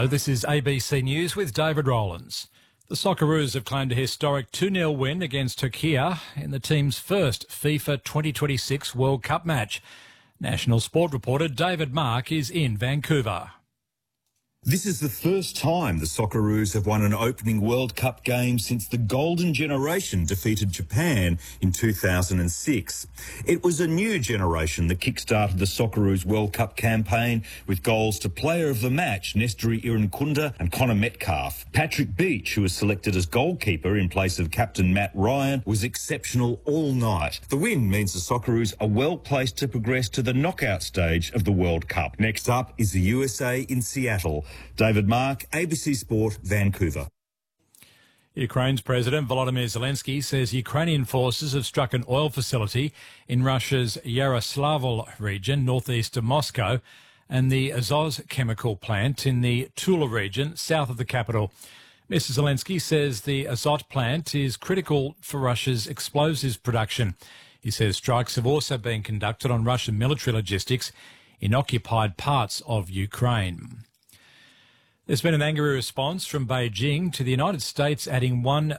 Hello, this is ABC News with David Rowlands. The Socceroos have claimed a historic 2-0 win against Turkey in the team's first FIFA 2026 World Cup match. National Sport reporter David Mark is in Vancouver. This is the first time the Socceroos have won an opening World Cup game since the Golden Generation defeated Japan in 2006. It was a new generation that kick-started the Socceroos World Cup campaign with goals to player of the match Nestory Irankunda and Connor Metcalfe. Patrick Beach, who was selected as goalkeeper in place of captain Matt Ryan, was exceptional all night. The win means the Socceroos are well placed to progress to the knockout stage of the World Cup. Next up is the USA in Seattle. David Mark, ABC Sport, Vancouver. Ukraine's President Volodymyr Zelensky says Ukrainian forces have struck an oil facility in Russia's Yaroslavl region, northeast of Moscow, and the Azov chemical plant in the Tula region, south of the capital. Mr. Zelensky says the Azot plant is critical for Russia's explosives production. He says strikes have also been conducted on Russian military logistics in occupied parts of Ukraine. There's been an angry response from Beijing to the United States adding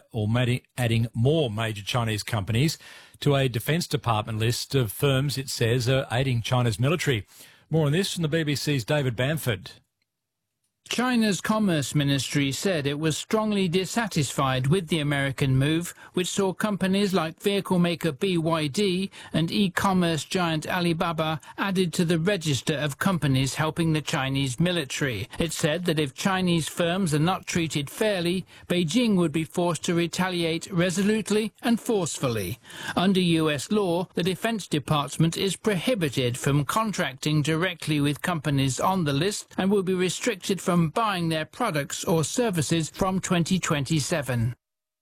more major Chinese companies to a Defence Department list of firms it says are aiding China's military. More on this from the BBC's David Bamford. China's Commerce Ministry said it was strongly dissatisfied with the American move, which saw companies like vehicle maker BYD and e-commerce giant Alibaba added to the register of companies helping the Chinese military. It said that if Chinese firms are not treated fairly, Beijing would be forced to retaliate resolutely and forcefully. Under US law, the Defense Department is prohibited from contracting directly with companies on the list and will be restricted from buying their products or services from 2027.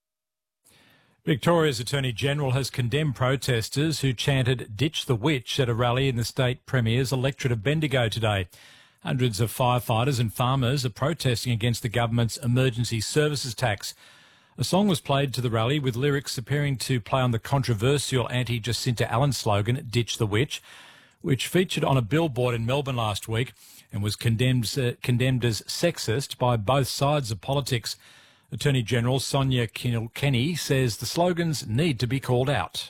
Victoria's Attorney-General has condemned protesters who chanted "Ditch the Witch" at a rally in the state premier's electorate of Bendigo today. Hundreds of firefighters and farmers are protesting against the government's emergency services tax. A song was played to the rally with lyrics appearing to play on the controversial anti-Jacinta Allen slogan "Ditch the Witch," which featured on a billboard in Melbourne last week and was condemned as sexist by both sides of politics. Attorney-General Sonia Kilkenny says the slogans need to be called out.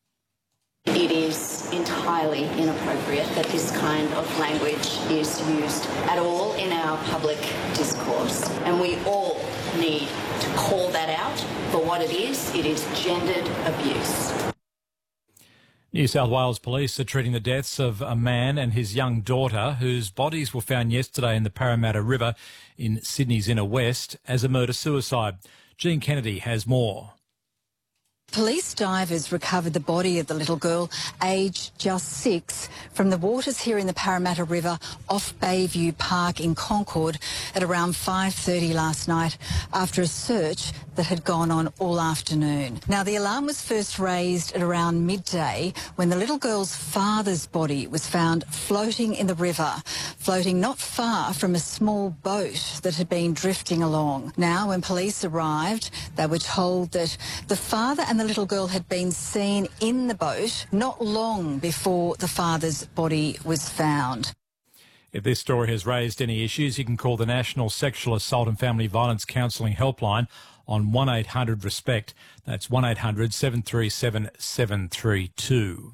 It is entirely inappropriate that this kind of language is used at all in our public discourse, and we all need to call that out for what it is. It is gendered abuse. New South Wales police are treating the deaths of a man and his young daughter, whose bodies were found yesterday in the Parramatta River in Sydney's inner west, as a murder-suicide. Jean Kennedy has more. Police divers recovered the body of the little girl, aged just 6, from the waters here in the Parramatta River off Bayview Park in Concord at around 5:30 last night after a search that had gone on all afternoon. Now, the alarm was first raised at around midday when the little girl's father's body was found floating in the river, floating not far from a small boat that had been drifting along. Now, when police arrived, they were told that the father and the little girl had been seen in the boat not long before the father's body was found. If this story has raised any issues, you can call the National Sexual Assault and Family Violence Counselling Helpline on 1800-RESPECT. That's 1800-737-732.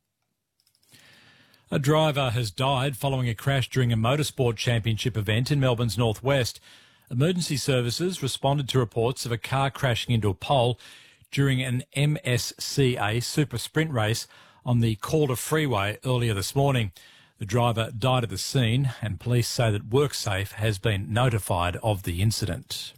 A driver has died following a crash during a motorsport championship event in Melbourne's northwest. Emergency services responded to reports of a car crashing into a pole during an MSCA super sprint race on the Calder Freeway earlier this morning. The driver died at the scene, and police say that WorkSafe has been notified of the incident.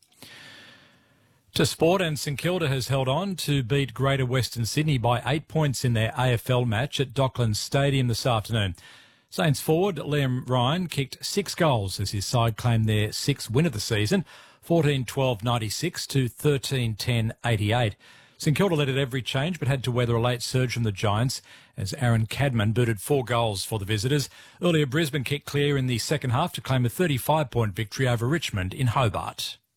To sport, and St Kilda has held on to beat Greater Western Sydney by 8 points in their AFL match at Docklands Stadium this afternoon. Saints forward Liam Ryan kicked 6 goals as his side claimed their 6th win of the season, 14-12-96 to 13-10-88. St Kilda led at every change but had to weather a late surge from the Giants as Aaron Cadman booted 4 goals for the visitors. Earlier, Brisbane kicked clear in the second half to claim a 35-point victory over Richmond in Hobart.